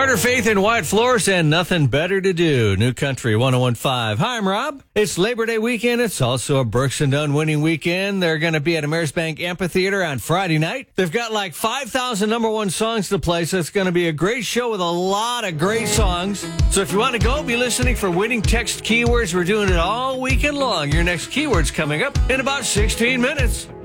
Starter Faith and White Floors and Nothing Better to Do. New Country 101.5. Hi, I'm Rob. It's Labor Day weekend. It's also a Brooks and Dunn winning weekend. They're going to be at Amerisbank Amphitheater on Friday night. They've got like 5,000 number one songs to play, so it's going to be a great show with a lot of great songs. So if you want to go, be listening for winning text keywords. We're doing it all weekend long. Your next keyword's coming up in about 16 minutes.